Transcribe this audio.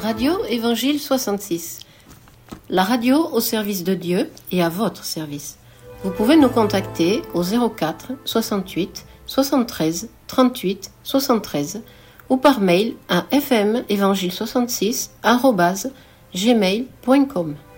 Radio Évangile 66. La radio au service de Dieu et à votre service. Vous pouvez nous contacter au 04 68 73 38 73 ou par mail à fmevangile66@gmail.com.